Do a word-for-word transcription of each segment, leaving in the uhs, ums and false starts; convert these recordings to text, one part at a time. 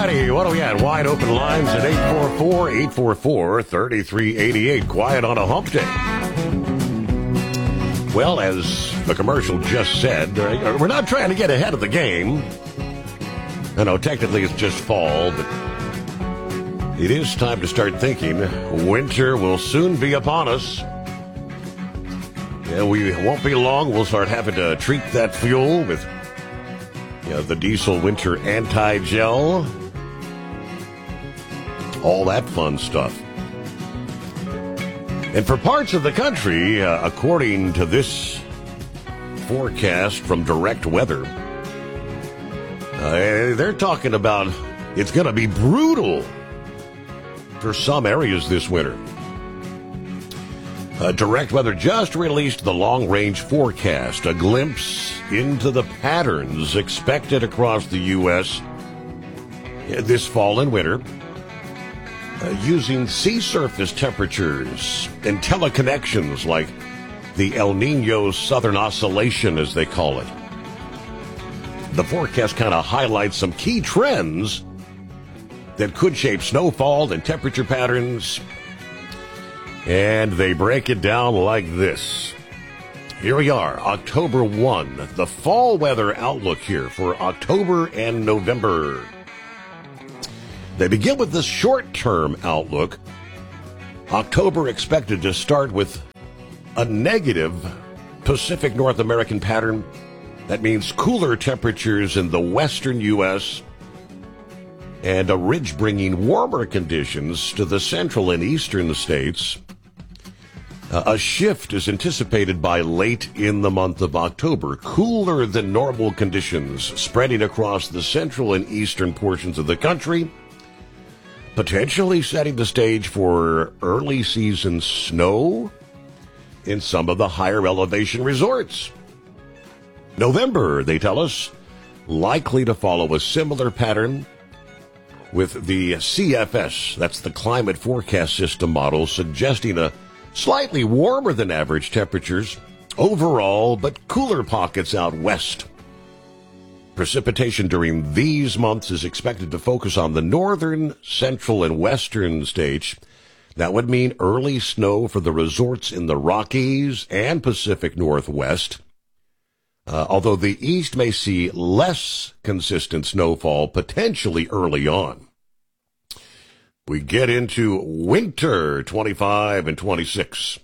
righty, what do we got? Wide open lines at eight four four, eight four four, three three eight eight. Quiet on a hump day. Well, as the commercial just said, we're not trying to get ahead of the game. I know technically it's just fall, but it is time to start thinking winter will soon be upon us. Yeah, we won't be long. We'll start having to treat that fuel with you know, the diesel winter anti-gel. All that fun stuff. And for parts of the country, uh, according to this forecast from Direct Weather, uh, they're talking about it's going to be brutal for some areas this winter. Uh, Direct Weather just released the long-range forecast, a glimpse into the patterns expected across the U S this fall and winter, uh, using sea surface temperatures and teleconnections like the El Nino Southern Oscillation, as they call it. The forecast kind of highlights some key trends that could shape snowfall and temperature patterns. And they break it down like this. Here we are, October first, the fall weather outlook here for October and November. They begin with this short-term outlook. October expected to start with a negative Pacific North American pattern. That means cooler temperatures in the western U S and a ridge bringing warmer conditions to the central and eastern states. Uh, a shift is anticipated by late in the month of October. Cooler than normal conditions spreading across the central and eastern portions of the country, potentially setting the stage for early season snow in some of the higher elevation resorts. November, they tell us, likely to follow a similar pattern with the C F S, that's the Climate Forecast System model, suggesting a slightly warmer than average temperatures overall, but cooler pockets out west. Precipitation during these months is expected to focus on the northern, central, and western states. That would mean early snow for the resorts in the Rockies and Pacific Northwest, uh, although the east may see less consistent snowfall potentially early on. We get into winter twenty-five and twenty-six.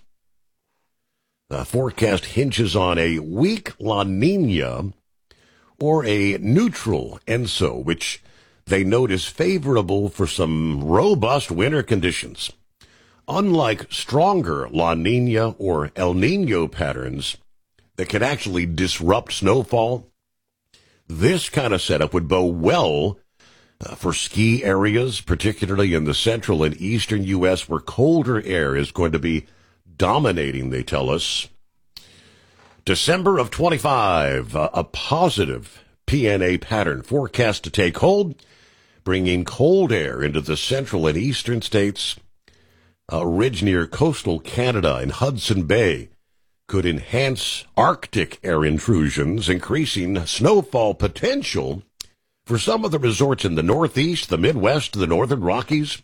The forecast hinges on a weak La Nina or a neutral ENSO, which they note is favorable for some robust winter conditions. Unlike stronger La Nina or El Nino patterns that can actually disrupt snowfall, this kind of setup would bode well Uh, for ski areas, particularly in the central and eastern U S, where colder air is going to be dominating, they tell us. December of twenty-five, uh, a positive P N A pattern forecast to take hold, bringing cold air into the central and eastern states. A ridge near coastal Canada and Hudson Bay could enhance Arctic air intrusions, increasing snowfall potential for some of the resorts in the Northeast, the Midwest, the Northern Rockies.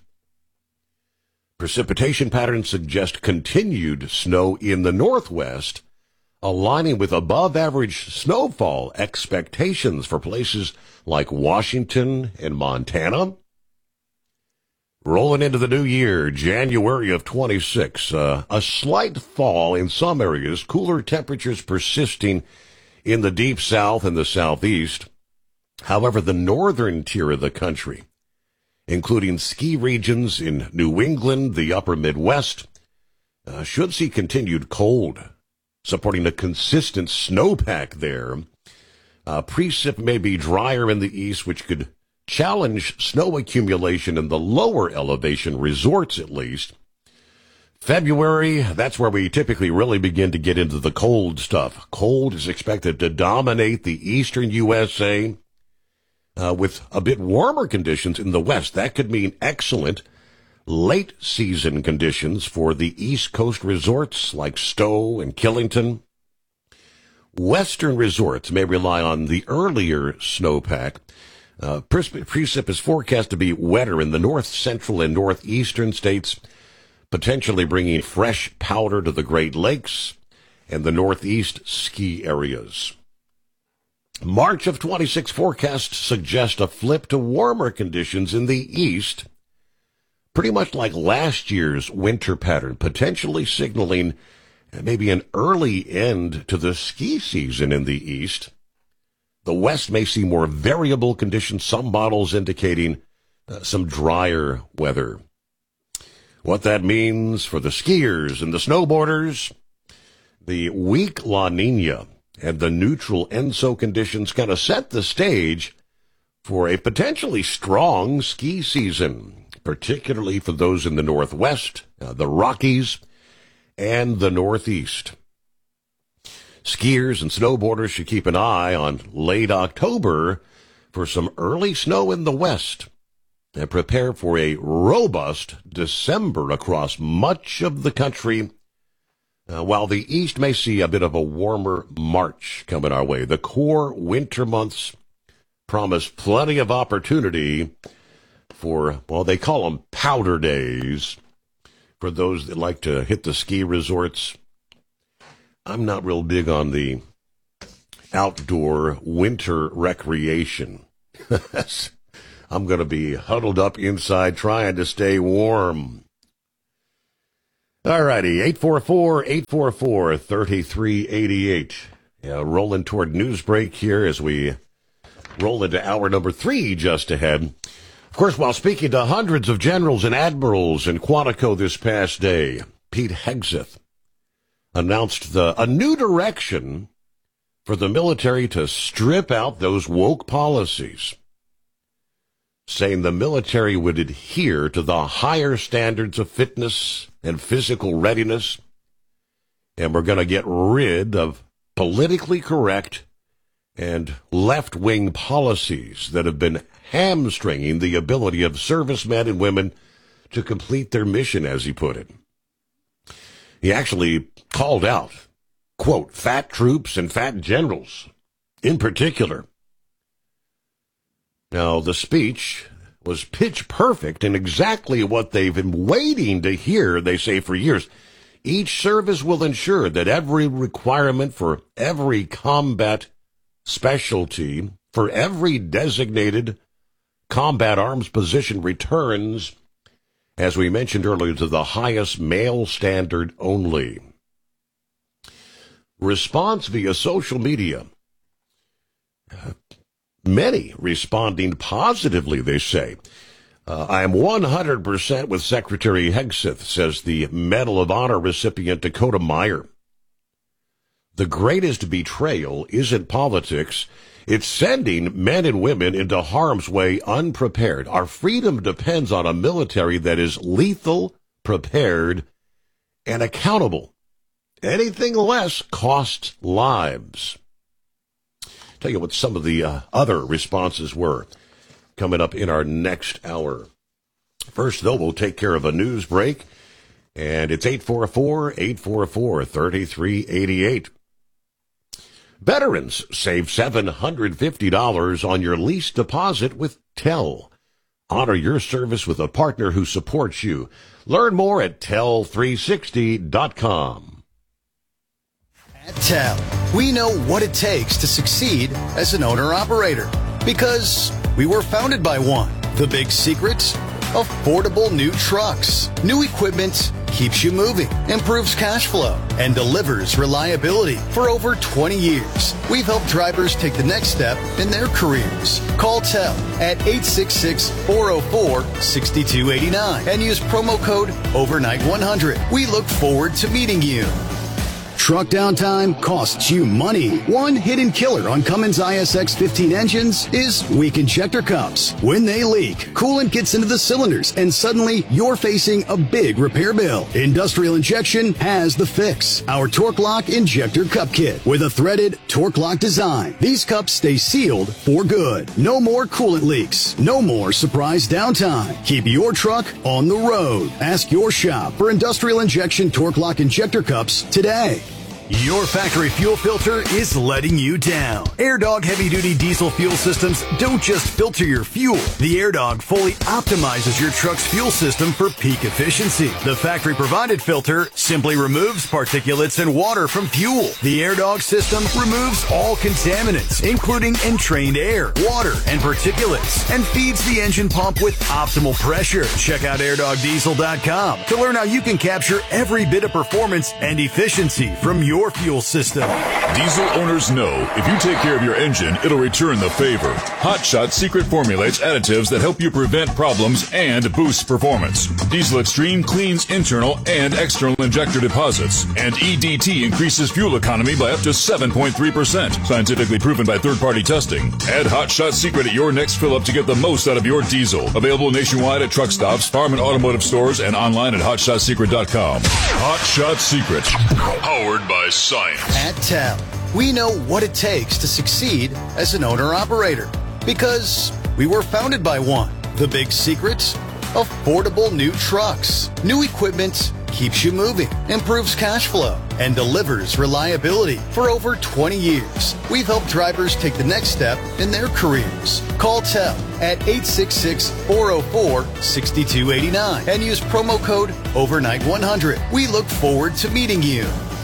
Precipitation patterns suggest continued snow in the Northwest, aligning with above-average snowfall expectations for places like Washington and Montana. Rolling into the new year, January of twenty-six, uh, a slight fall in some areas, cooler temperatures persisting in the deep south and the southeast. However, the northern tier of the country, including ski regions in New England, the upper Midwest, uh, should see continued cold, supporting a consistent snowpack there. Uh, precip may be drier in the east, which could challenge snow accumulation in the lower elevation resorts, at least. February, that's where we typically really begin to get into the cold stuff. Cold is expected to dominate the eastern U S A. Uh, with a bit warmer conditions in the west. That could mean excellent late season conditions for the East Coast resorts like Stowe and Killington. Western resorts may rely on the earlier snowpack Uh, precip is forecast to be wetter in the north central and northeastern states, potentially bringing fresh powder to the Great Lakes and the northeast ski areas. March of twenty-six forecasts suggest a flip to warmer conditions in the east, pretty much like last year's winter pattern, potentially signaling maybe an early end to the ski season in the east. The west may see more variable conditions, some models indicating uh, some drier weather. What that means for the skiers and the snowboarders, the weak La Nina and the neutral ENSO conditions kind of set the stage for a potentially strong ski season, particularly for those in the Northwest, uh, the Rockies, and the Northeast. Skiers and snowboarders should keep an eye on late October for some early snow in the West and prepare for a robust December across much of the country. Uh, while the East may see a bit of a warmer March coming our way, the core winter months promise plenty of opportunity for, well, they call them powder days, for those that like to hit the ski resorts. I'm not real big on the outdoor winter recreation. I'm going to be huddled up inside trying to stay warm. All righty, eight four four, eight four four, three three eight eight. Yeah, rolling toward news break here as we roll into hour number three just ahead. Of course, while speaking to hundreds of generals and admirals in Quantico this past day, Pete Hegseth announced the, a new direction for the military to strip out those woke policies, saying the military would adhere to the higher standards of fitness and physical readiness, and we're going to get rid of politically correct and left-wing policies that have been hamstringing the ability of servicemen and women to complete their mission, as he put it. He actually called out, quote, fat troops and fat generals in particular. Now, the speech was pitch perfect and exactly what they've been waiting to hear, they say, for years. Each service will ensure that every requirement for every combat specialty, for every designated combat arms position returns, as we mentioned earlier, to the highest male standard only. Response via social media. Uh, Many responding positively, they say. Uh, I am one hundred percent with Secretary Hegseth, says the Medal of Honor recipient Dakota Meyer. The greatest betrayal isn't politics. It's sending men and women into harm's way unprepared. Our freedom depends on a military that is lethal, prepared, and accountable. Anything less costs lives. Tell you what some of the uh, other responses were coming up in our next hour. First, though, we'll take care of a news break, and it's eight four four, eight four four, three three eight eight. Veterans save seven hundred fifty dollars on your lease deposit with TEL. Honor your service with a partner who supports you. Learn more at tel three sixty dot com. At TEL, we know what it takes to succeed as an owner-operator because we were founded by one. The big secret? Affordable new trucks. New equipment keeps you moving, improves cash flow, and delivers reliability for over twenty years. We've helped drivers take the next step in their careers. Call TEL at eight six six, four zero four, six two eight nine and use promo code overnight one hundred. We look forward to meeting you. Truck downtime costs you money. One hidden killer on Cummins I S X fifteen engines is weak injector cups. When they leak, coolant gets into the cylinders and suddenly you're facing a big repair bill. Industrial Injection has the fix. Our Torque Lock Injector Cup Kit with a threaded Torque Lock design. These cups stay sealed for good. No more coolant leaks. No more surprise downtime. Keep your truck on the road. Ask your shop for Industrial Injection Torque Lock Injector Cups today. Your factory fuel filter is letting you down. AirDog heavy-duty diesel fuel systems don't just filter your fuel. The AirDog fully optimizes your truck's fuel system for peak efficiency. The factory-provided filter simply removes particulates and water from fuel. The AirDog system removes all contaminants, including entrained air, water, and particulates, and feeds the engine pump with optimal pressure. Check out air dog diesel dot com to learn how you can capture every bit of performance and efficiency from your fuel system. Diesel owners know if you take care of your engine, it'll return the favor. Hot Shot secret formulates additives that help you prevent problems and boost performance. Diesel Extreme cleans internal and external injector deposits, and E D T increases fuel economy by up to seven point three percent. Scientifically proven by third-party testing. Add Hot Shot secret at your next fill-up to get the most out of your diesel. Available nationwide at truck stops, farm and automotive stores, and online at hot shot secret dot com. Hot Shot Secret, powered by science. At Tell, we know what it takes to succeed as an owner-operator because we were founded by one. The big secrets? Affordable new trucks. New equipment keeps you moving, improves cash flow, and delivers reliability. For over twenty years, we've helped drivers take the next step in their careers. Call Tell at eight six six, four zero four, six two eight nine and use promo code overnight one hundred. We look forward to meeting you.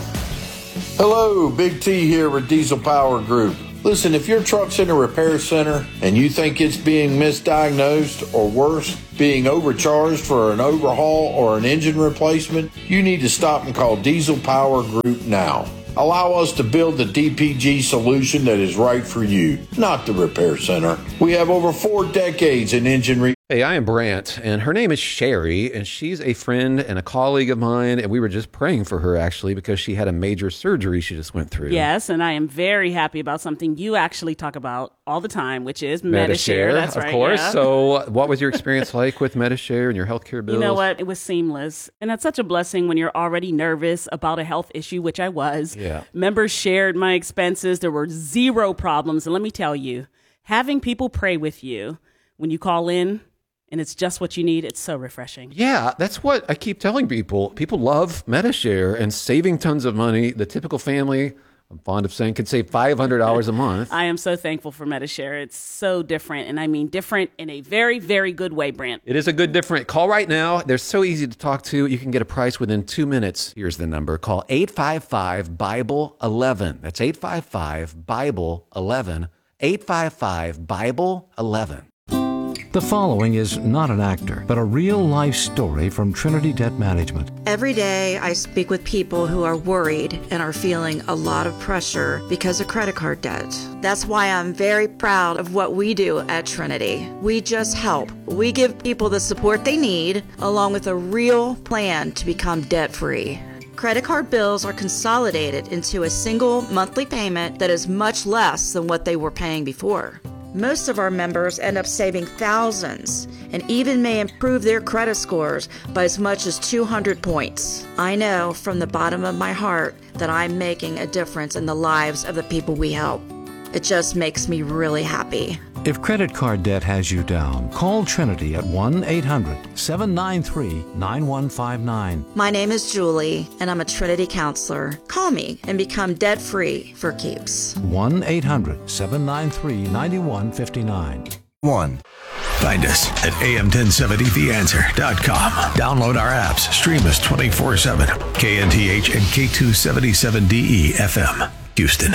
Hello, Big T here with Diesel Power Group. Listen, if your truck's in a repair center and you think it's being misdiagnosed or worse, being overcharged for an overhaul or an engine replacement, you need to stop and call Diesel Power Group now. Allow us to build the D P G solution that is right for you, not the repair center. We have over four decades in engine repair. Hey, I am Brant, and her name is Sherry, and she's a friend and a colleague of mine, and we were just praying for her, actually, because she had a major surgery she just went through. Yes, and I am very happy about something you actually talk about all the time, which is Medi-Share. Medi-Share, That's of right, course. yeah. So what was your experience like with Medi-Share and your healthcare bills? You know what? It was seamless, and that's such a blessing when you're already nervous about a health issue, which I was. Yeah. Members shared my expenses. There were zero problems, and let me tell you, having people pray with you when you call in, and it's just what you need, it's so refreshing. Yeah, that's what I keep telling people. People love Medi-Share and saving tons of money. The typical family, I'm fond of saying, could save five hundred dollars a month. I am so thankful for Medi-Share. It's so different, and I mean different in a very, very good way, Brant. It is a good different. Call right now. They're so easy to talk to. You can get a price within two minutes. Here's the number. Call eight five five, Bible eleven. That's eight five five, Bible eleven. eight five five, Bible eleven. The following is not an actor, but a real-life story from Trinity Debt Management. Every day I speak with people who are worried and are feeling a lot of pressure because of credit card debt. That's why I'm very proud of what we do at Trinity. We just help. We give people the support they need, along with a real plan to become debt-free. Credit card bills are consolidated into a single monthly payment that is much less than what they were paying before. Most of our members end up saving thousands and even may improve their credit scores by as much as two hundred points. I know from the bottom of my heart that I'm making a difference in the lives of the people we help. It just makes me really happy. If credit card debt has you down, call Trinity at one eight hundred, seven nine three, nine one five nine. My name is Julie, and I'm a Trinity counselor. Call me and become debt-free for keeps. one eight hundred, seven nine three, nine one five nine. One. Find us at A M ten seventy the answer dot com. Download our apps. Stream us twenty-four seven. K N T H and K two seventy-seven D E F M, Houston.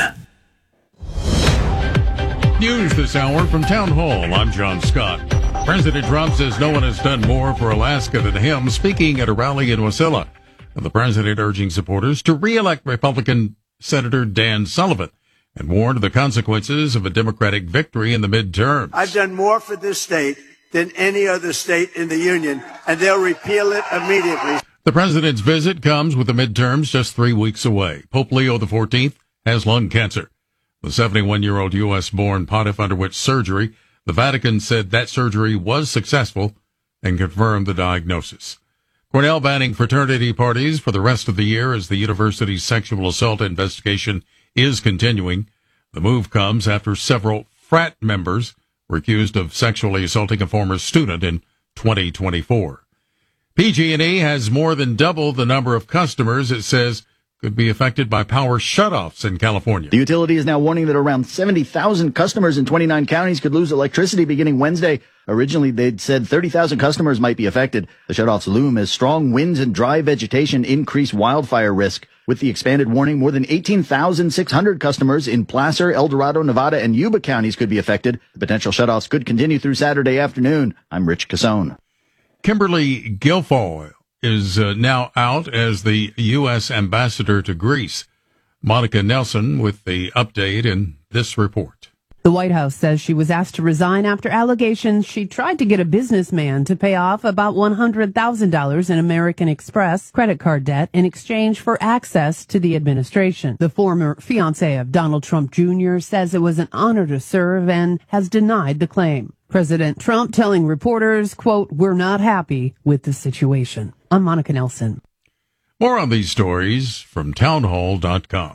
News this hour from Town Hall. I'm John Scott. President Trump says no one has done more for Alaska than him, speaking at a rally in Wasilla. And the president urging supporters to re-elect Republican Senator Dan Sullivan and warned of the consequences of a Democratic victory in the midterms. I've done more for this state than any other state in the union, and they'll repeal it immediately. The president's visit comes with the midterms just three weeks away. Pope Leo the fourteenth has lung cancer. The seventy-one-year-old U S-born pontiff underwent surgery. The Vatican said that surgery was successful and confirmed the diagnosis. Cornell banning fraternity parties for the rest of the year as the university's sexual assault investigation is continuing. The move comes after several frat members were accused of sexually assaulting a former student in twenty twenty-four. P G and E has more than doubled the number of customers it says could be affected by power shutoffs in California. The utility is now warning that around seventy thousand customers in twenty-nine counties could lose electricity beginning Wednesday. Originally, they'd said thirty thousand customers might be affected. The shutoffs loom as strong winds and dry vegetation increase wildfire risk. With the expanded warning, more than eighteen thousand six hundred customers in Placer, El Dorado, Nevada, and Yuba counties could be affected. The potential shutoffs could continue through Saturday afternoon. I'm Rich Cassone. Kimberly Guilfoyle is uh, now out as the U S ambassador to Greece. Monica Nelson with the update in this report. The White House says she was asked to resign after allegations she tried to get a businessman to pay off about one hundred thousand dollars in American Express credit card debt in exchange for access to the administration. The former fiancé of Donald Trump Junior says it was an honor to serve and has denied the claim. President Trump telling reporters, quote, "We're not happy with the situation." I'm Monica Nelson. More on these stories from townhall dot com.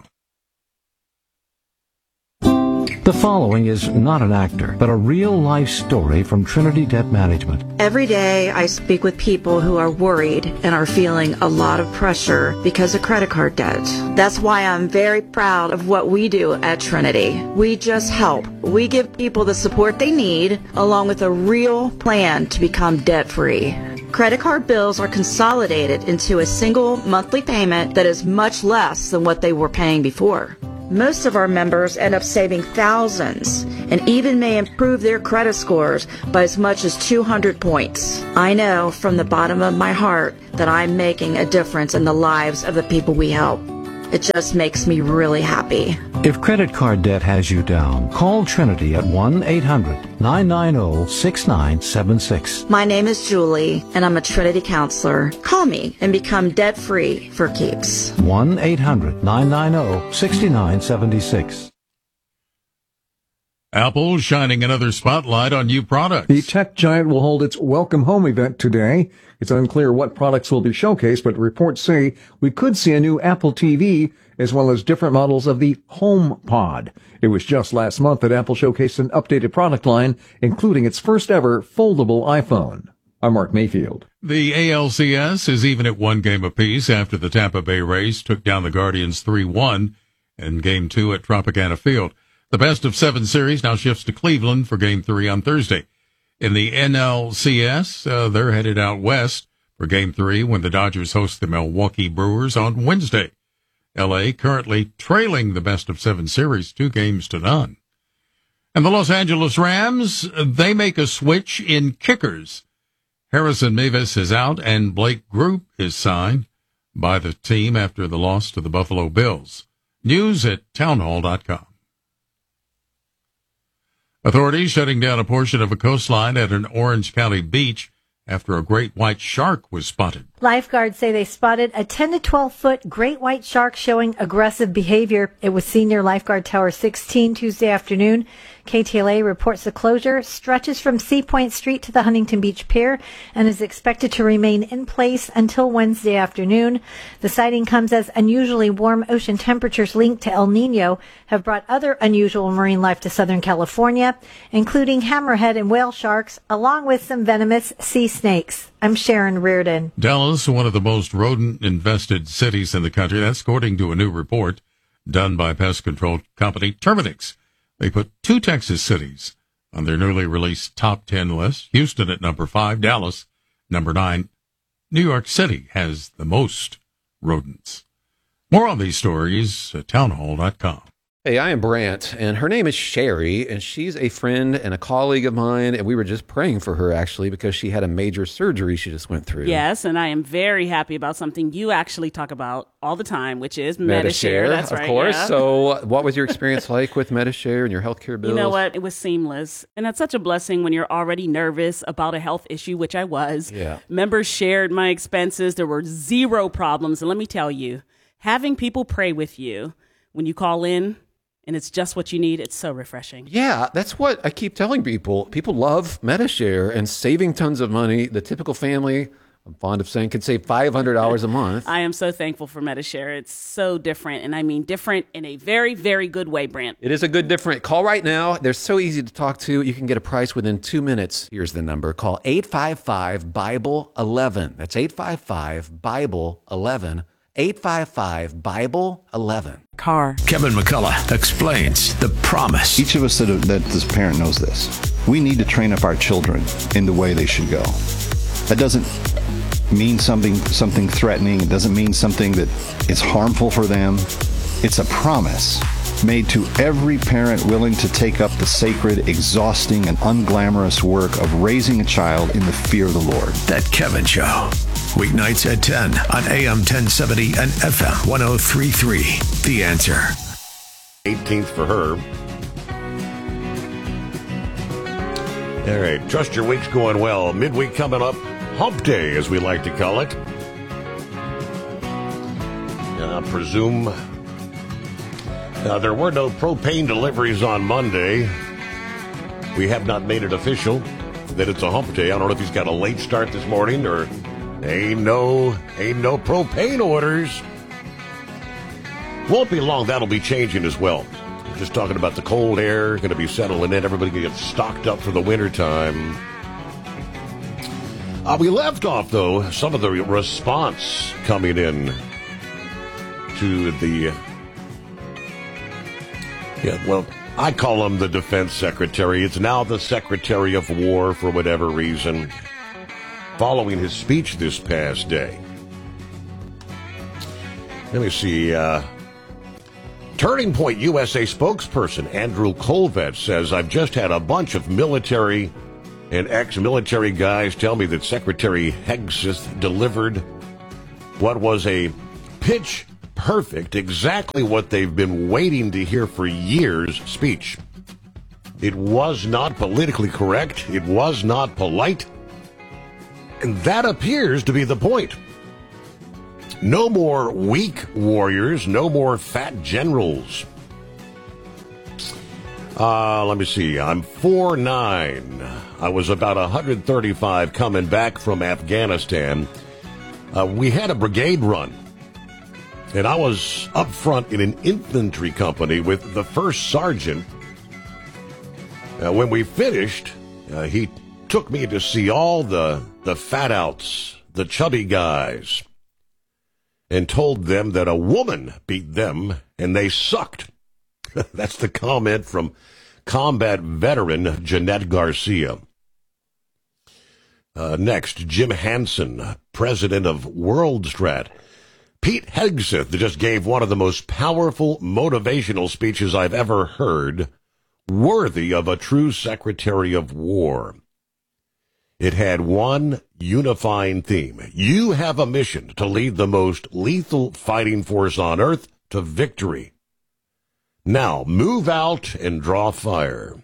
The following is not an actor, but a real-life story from Trinity Debt Management. Every day I speak with people who are worried and are feeling a lot of pressure because of credit card debt. That's why I'm very proud of what we do at Trinity. We just help. We give people the support they need, along with a real plan to become debt-free. Credit card bills are consolidated into a single monthly payment that is much less than what they were paying before. Most of our members end up saving thousands and even may improve their credit scores by as much as two hundred points. I know from the bottom of my heart that I'm making a difference in the lives of the people we help. It just makes me really happy. If credit card debt has you down, call Trinity at one eight hundred nine nine zero six nine seven six. My name is Julie, and I'm a Trinity counselor. Call me and become debt-free for keeps. one eight hundred nine nine zero six nine seven six. Apple shining another spotlight on new products. The tech giant will hold its Welcome Home event today. It's unclear what products will be showcased, but reports say we could see a new Apple T V as well as different models of the HomePod. It was just last month that Apple showcased an updated product line, including its first ever foldable iPhone. I'm Mark Mayfield. The A L C S is even at one game apiece after the Tampa Bay Rays took down the Guardians three one in Game two at Tropicana Field. The best of seven series now shifts to Cleveland for Game three on Thursday. In the N L C S, uh, they're headed out west for Game three when the Dodgers host the Milwaukee Brewers on Wednesday. L A currently trailing the best of seven series two games to none. And the Los Angeles Rams, they make a switch in kickers. Harrison Mavis is out and Blake Group is signed by the team after the loss to the Buffalo Bills. News at townhall dot com. Authorities shutting down a portion of a coastline at an Orange County beach after a great white shark was spotted. Lifeguards say they spotted a ten to twelve foot great white shark showing aggressive behavior. It was seen near Lifeguard Tower sixteen Tuesday afternoon. K T L A reports the closure stretches from Sea Point Street to the Huntington Beach Pier and is expected to remain in place until Wednesday afternoon. The sighting comes as unusually warm ocean temperatures linked to El Nino have brought other unusual marine life to Southern California, including hammerhead and whale sharks, along with some venomous sea snakes. I'm Sharon Reardon. Dallas, one of the most rodent-infested cities in the country. That's according to a new report done by pest control company Terminix. They put two Texas cities on their newly released top ten list. Houston at number five, Dallas number nine. New York City has the most rodents. More on these stories at townhall dot com. Hey, I am Brant, and her name is Sherry, and she's a friend and a colleague of mine, and we were just praying for her, actually, because she had a major surgery she just went through. Yes, and I am very happy about something you actually talk about all the time, which is Medi-Share. That's of right, course. yeah. So what was your experience like with Medi-Share and your healthcare bills? You know what? It was seamless, and that's such a blessing when you're already nervous about a health issue, which I was. Yeah. Members shared my expenses. There were zero problems, and let me tell you, having people pray with you when you call in, and it's just what you need, it's so refreshing. Yeah, that's what I keep telling people. People love Medi-Share and saving tons of money. The typical family, I'm fond of saying, could save five hundred dollars a month. I am so thankful for Medi-Share. It's so different, and I mean different in a very, very good way, Brant. It is a good different. Call right now. They're so easy to talk to. You can get a price within two minutes. Here's the number. Call eight five five, Bible eleven. That's eight five five, Bible eleven. eight five five, Bible eleven. Car. Kevin McCullough explains the promise. Each of us that, that this parent knows this. We need to train up our children in the way they should go. That doesn't mean something something threatening. It doesn't mean something that is harmful for them. It's a promise made to every parent willing to take up the sacred, exhausting, and unglamorous work of raising a child in the fear of the Lord. That Kevin Show. Weeknights at ten on A M ten seventy and F M ten thirty-three. The Answer. eighteenth for her. All right, trust your week's going well. Midweek coming up. Hump Day, as we like to call it. I presume uh, there were no propane deliveries on Monday. We have not made it official that it's a hump day. I don't know if he's got a late start this morning or ain't no, ain't no propane orders. Won't be long. That'll be changing as well. Just talking about the cold air, going to be settling in. Everybody going to get stocked up for the wintertime. Uh, we left off, though, some of the response coming in to the, yeah, well, I call him the defense secretary. It's now the Secretary of War for whatever reason, following his speech this past day. Let me see. Uh, Turning Point U S A spokesperson Andrew Colvett says, I've just had a bunch of military and ex-military guys tell me that Secretary Hegseth delivered what was a pitch perfect, exactly what they've been waiting to hear for years speech. It was not politically correct. It was not polite. And that appears to be the point. No more weak warriors, no more fat generals. Uh, let me see. I'm four nine. I was about one hundred thirty-five coming back from Afghanistan. Uh, we had a brigade run. And I was up front in an infantry company with the first sergeant. Uh, when we finished, uh, he took me to see all the, the fat outs, the chubby guys, and told them that a woman beat them and they sucked. That's the comment from combat veteran Jeanette Garcia. Uh, next, Jim Hansen, president of WorldStrat. Pete Hegseth just gave one of the most powerful motivational speeches I've ever heard, worthy of a true Secretary of War. It had one unifying theme. You have a mission to lead the most lethal fighting force on Earth to victory. Now, move out and draw fire.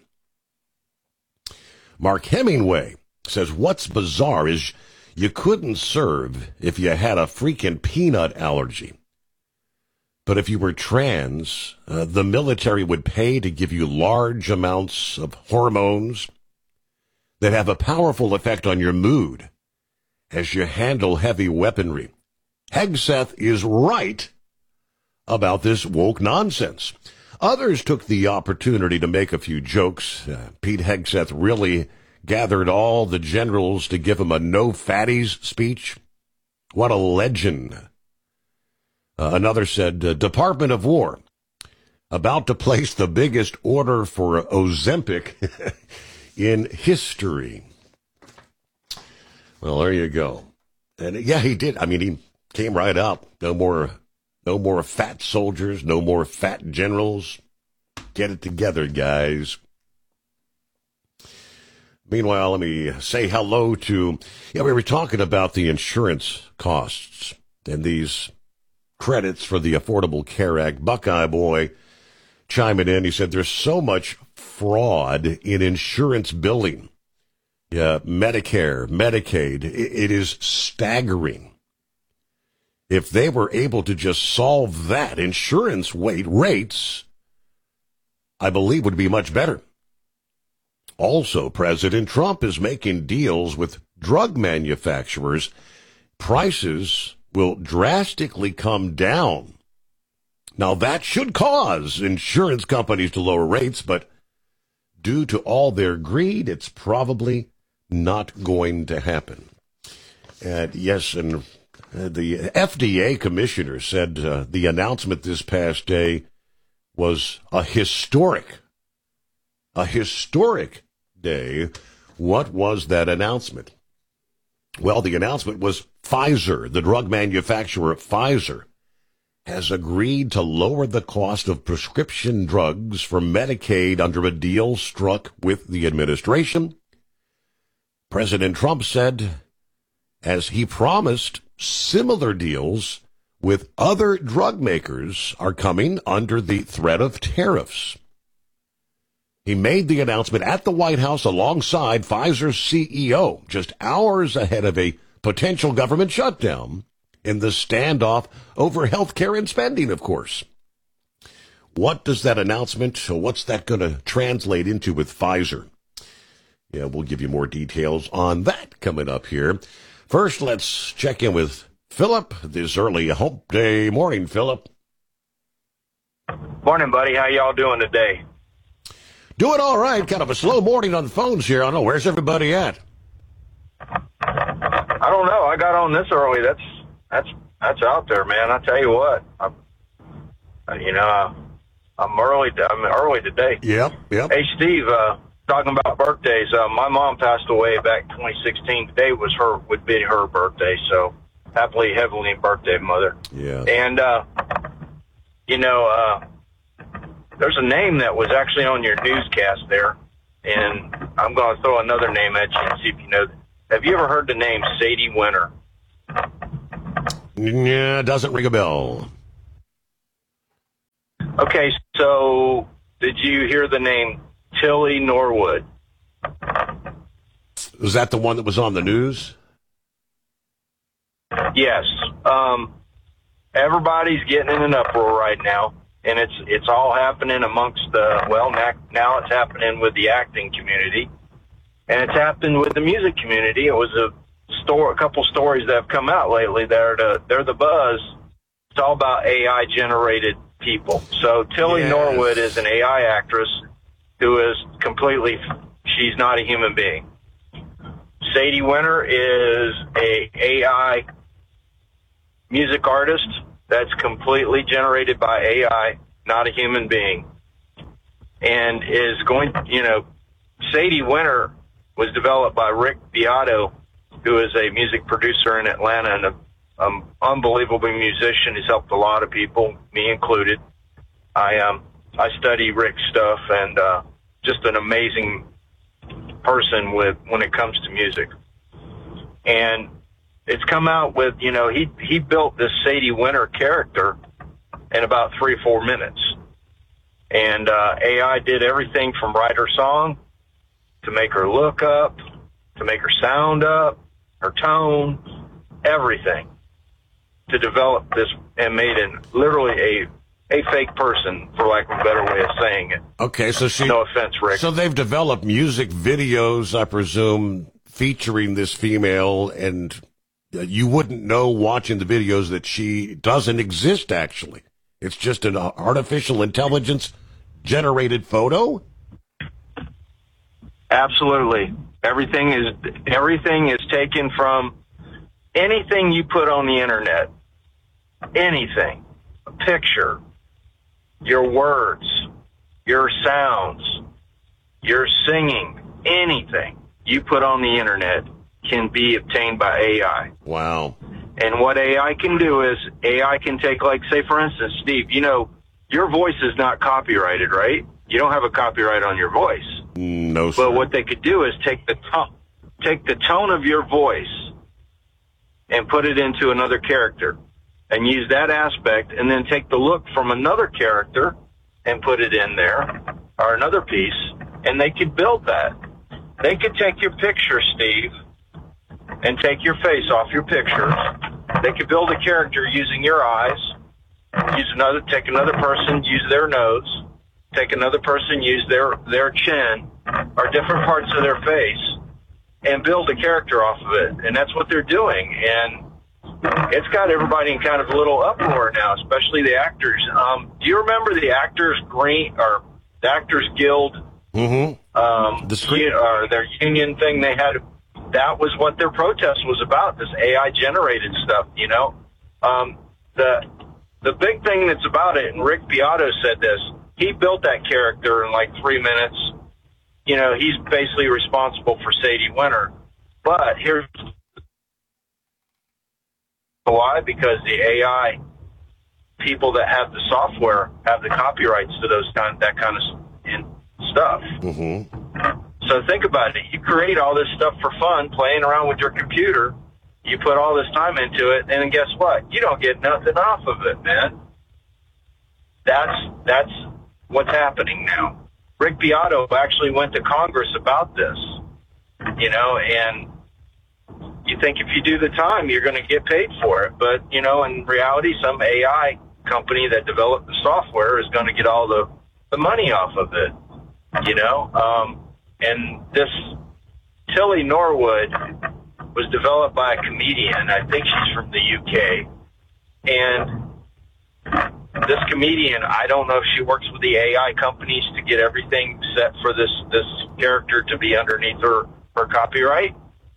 Mark Hemingway says, what's bizarre is you couldn't serve if you had a freaking peanut allergy. But if you were trans, uh, the military would pay to give you large amounts of hormones that have a powerful effect on your mood as you handle heavy weaponry. Hegseth is right about this woke nonsense. Others took the opportunity to make a few jokes. Uh, Pete Hegseth really gathered all the generals to give him a no fatties speech. What a legend. Uh, another said, uh, Department of War, about to place the biggest order for Ozempic in history. Well, there you go. And yeah, he did. I mean, he came right up. No more, no more fat soldiers, no more fat generals. Get it together, guys. Meanwhile, let me say hello to, yeah, we were talking about the insurance costs and these credits for the Affordable Care Act. Buckeye Boy chiming in. He said there's so much fraud in insurance billing. Yeah, Medicare, Medicaid, it, it is staggering. If they were able to just solve that, insurance weight rates, I believe, would be much better. Also, President Trump is making deals with drug manufacturers. Prices will drastically come down. Now, that should cause insurance companies to lower rates, but due to all their greed, it's probably not going to happen. And yes, and Uh, the F D A commissioner said uh, the announcement this past day was a historic, a historic day. What was that announcement? Well, the announcement was Pfizer, the drug manufacturer Pfizer, has agreed to lower the cost of prescription drugs for Medicaid under a deal struck with the administration. President Trump said, as he promised, similar deals with other drug makers are coming under the threat of tariffs. He made the announcement at the White House alongside Pfizer's C E O, just hours ahead of a potential government shutdown in the standoff over health care and spending, of course. What does that announcement, what's that going to translate into with Pfizer? Yeah, we'll give you more details on that coming up here. First, let's check in with Philip this early Hump Day morning. Philip. Morning, buddy. How y'all doing today? Doing all right. Kind of a slow morning on the phones here. I don't know. Where's everybody at? I don't know. I got on this early. That's that's that's out there, man. I tell you what. I'm, you know, I'm early. I'm early today. Yep. Yep. Hey, Steve. Uh, talking about birthdays. Uh, my mom passed away back in twenty sixteen. Today was her would be her birthday. So happily, heavenly birthday, mother. Yeah. And uh, you know, uh, there's a name that was actually on your newscast there, and I'm going to throw another name at you and see if you know. Have you ever heard the name Sadie Winter? Yeah, doesn't ring a bell. Okay, so did you hear the name Tilly Norwood? Was that the one that was on the news? Yes. Um, everybody's getting in an uproar right now, and it's it's all happening amongst the, well, now it's happening with the acting community, and it's happened with the music community. It was a store, a couple stories that have come out lately. They're the, they're the buzz. It's all about A I-generated people. So Tilly Yes. Norwood is an A I actress who is completely, she's not a human being. Sadie Winter is a AI music artist that's completely generated by A I, not a human being, and is going, you know, Sadie Winter was developed by Rick Beato, who is a music producer in Atlanta and an um, unbelievable musician. He's helped a lot of people, me included. I um I study Rick's stuff, and uh, just an amazing person with when it comes to music. And it's come out with, you know, he he built this Sadie Winter character in about three or four minutes. And uh, A I did everything from write her song, to make her look up, to make her sound up, her tone, everything, to develop this, and made it literally a a fake person, for lack of a better way of saying it. Okay, so she... No offense, Rick. So they've developed music videos, I presume, featuring this female, and you wouldn't know watching the videos that she doesn't exist, actually. It's just an artificial intelligence-generated photo? Absolutely. Everything is everything is taken from anything you put on the internet. Anything. A picture, your words, your sounds, your singing, anything you put on the internet can be obtained by A I. Wow. And what A I can do is A I can take, like, say, for instance, Steve, you know, your voice is not copyrighted, right? You don't have a copyright on your voice. No, sir. But what they could do is take the tone, take the tone of your voice and put it into another character and use that aspect, and then take the look from another character and put it in there, or another piece, and they could build that. They could take your picture, Steve, and take your face off your picture. They could build a character using your eyes, use another, take another person, use their nose, take another person, use their, their chin, or different parts of their face, and build a character off of it. And that's what they're doing. And it's got everybody in kind of a little uproar now, especially the actors. Um, do you remember the Actors Green, or the Actors Guild? Mm-hmm. Um, the screen- or their union thing they had. that was what their protest was about, this A I-generated stuff, you know? Um, the the big thing that's about it, and Rick Beato said this, he built that character in like three minutes. You know, he's basically responsible for Sadie Winter. But here's why, because the A I people that have the software have the copyrights to those kind, that kind of stuff. Mm-hmm. So think about it. You create all this stuff for fun, playing around with your computer. You put all this time into it, and then guess what? You don't get nothing off of it, man. That's that's what's happening now. Rick Beato actually went to Congress about this, you know, and you think if you do the time, you're going to get paid for it. But, you know, in reality, some A I company that developed the software is going to get all the, the money off of it, you know. Um, and this Tilly Norwood was developed by a comedian. I think she's from the U K. And this comedian, I don't know if she works with the A I companies to get everything set for this, this character to be underneath her, her copyright.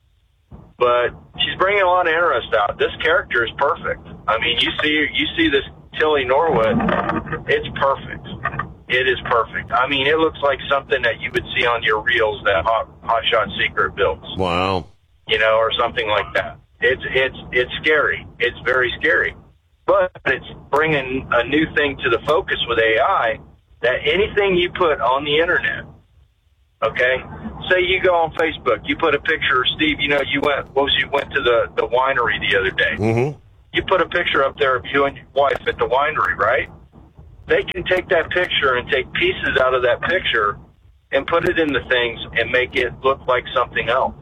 But she's bringing a lot of interest out. This character is perfect. I mean, you see, you see this Tilly Norwood. It's perfect. It is perfect. I mean, it looks like something that you would see on your reels that Hot, Hot Shot Secret builds. Wow. You know, or something like that. It's it's it's scary. It's very scary. But it's bringing a new thing to the focus with A I, that anything you put on the internet, okay? Say you go on Facebook, you put a picture, Steve, you know, you went, what was you went to the, the winery the other day. Mm-hmm. You put a picture up there of you and your wife at the winery, right? They can take that picture and take pieces out of that picture and put it in the things and make it look like something else.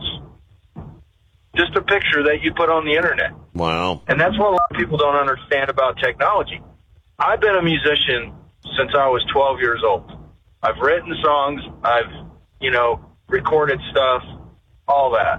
Just a picture that you put on the internet. Wow. And that's what a lot of people don't understand about technology. I've been a musician since I was twelve years old. I've written songs, I've, you know, recorded stuff, all that.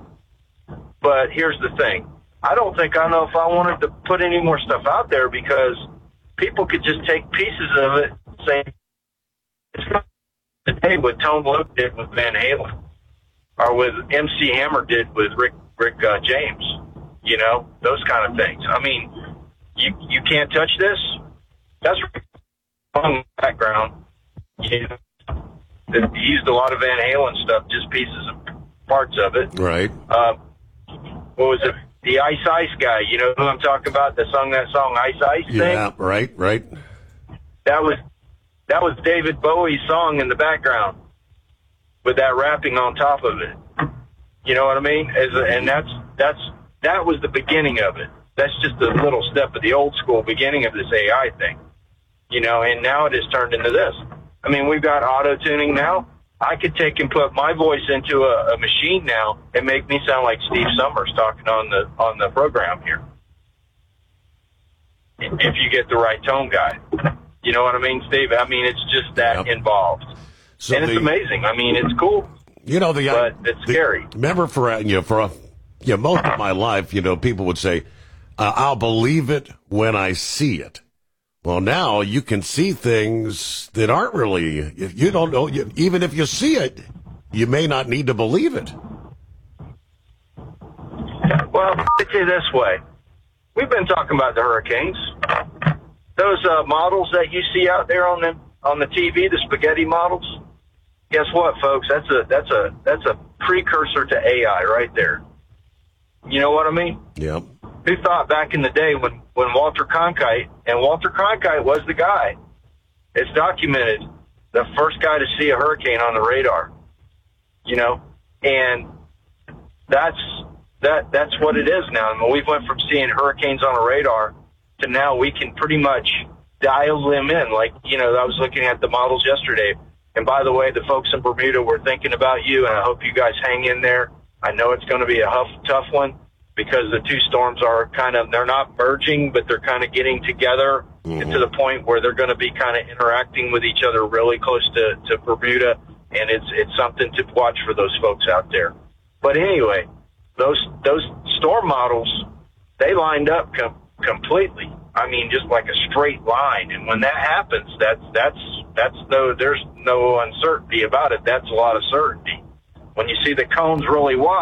But here's the thing. I don't think I know if I wanted to put any more stuff out there, because people could just take pieces of it and say, it's not today what Tone Loc did with Van Halen, or with M C Hammer did with Rick Rick uh, James, you know, those kind of things. I mean, you you can't touch this. That's on the background. You know, he used a lot of Van Halen stuff, just pieces of parts of it. Right. Uh, what was it? The Ice Ice guy. You know who I'm talking about? That sung that song Ice Ice thing. Yeah. Right. Right. That was that was David Bowie's song in the background, with that rapping on top of it. You know what I mean? As a, and that's that's that was the beginning of it. That's just a little step of the old school beginning of this A I thing. You know, and now it has turned into this. I mean, we've got auto tuning now. I could take and put my voice into a, a machine now and make me sound like Steve Summers talking on the on the program here. If you get the right tone guy. You know what I mean, Steve? I mean, it's just that yep. involved. So and it's the, amazing. I mean, it's cool. You know, the, but it's the, scary. Remember, for you know, for uh, you know, most of my life, you know, people would say, uh, "I'll believe it when I see it." Well, now you can see things that aren't really. If you don't know, you, even if you see it, you may not need to believe it. Well, let's say this way: we've been talking about the hurricanes. Those uh, models that you see out there on the on the T V, the spaghetti models. Guess what, folks? That's a that's a that's a precursor to A I right there. You know what I mean? Yep. Who thought back in the day when, when Walter Cronkite, and Walter Cronkite was the guy, it's documented, the first guy to see a hurricane on the radar. You know? And that's that that's what it is now. I mean, we went from seeing hurricanes on a radar to now we can pretty much dial them in. Like, you know, I was looking at the models yesterday. And by the way, the folks in Bermuda were thinking about you, and I hope you guys hang in there. I know it's going to be a tough, tough one, because the two storms are kind of, they're not merging, but they're kind of getting together mm-hmm. to the point where they're going to be kind of interacting with each other really close to, to Bermuda, and it's it's something to watch for those folks out there. But anyway, those those storm models, they lined up com- completely. I mean, just like a straight line. And when that happens, that's, that's, that's no, there's no uncertainty about it. That's a lot of certainty. When you see the cones really wide,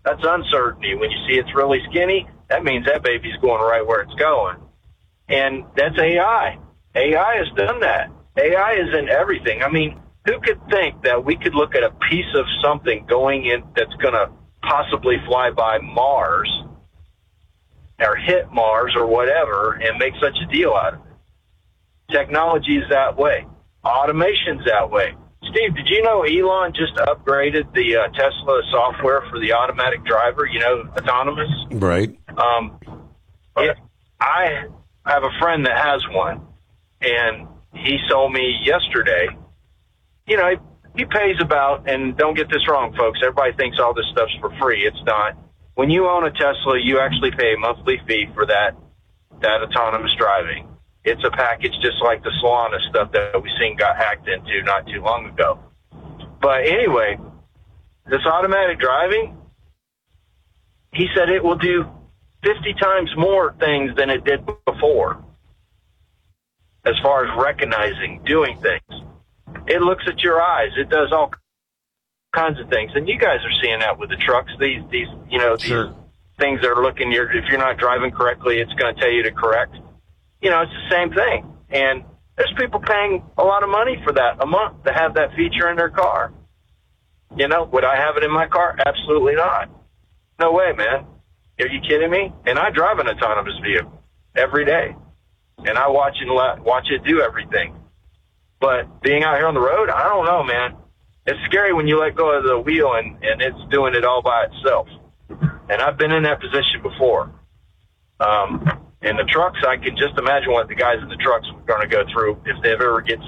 That's uncertainty. When you see it's really skinny, that means that baby's going right where it's going. And that's A I. A I has done that. A I is in everything. I mean, who could think that we could look at a piece of something going in that's going to possibly fly by Mars or hit Mars or whatever and make such a deal out of it? Technology is that way. Automation's that way. Steve, did you know Elon just upgraded the uh, Tesla software for the automatic driver, you know, autonomous? Right. Um, it, I have a friend that has one, and he told me yesterday, you know, he, he pays about, and don't get this wrong, folks, everybody thinks all this stuff's for free. It's not. When you own a Tesla, you actually pay a monthly fee for that that autonomous driving. It's a package just like the Solana stuff that we seen got hacked into not too long ago. But anyway, this automatic driving, he said it will do fifty times more things than it did before as far as recognizing, doing things. It looks at your eyes. It does all kinds of things. And you guys are seeing that with the trucks. These, these, you know, these sure. things that are looking, you're, if you're not driving correctly, it's going to tell you to correct. You know, it's the same thing. And there's people paying a lot of money for that a month to have that feature in their car. You know, would I have it in my car? Absolutely not. No way, man. Are you kidding me? And I drive an autonomous vehicle every day. And I watch it, watch it do everything. But being out here on the road, I don't know, man. It's scary when you let go of the wheel and, and it's doing it all by itself. And I've been in that position before. Um, in the trucks, I can just imagine what the guys in the trucks are going to go through if they ever get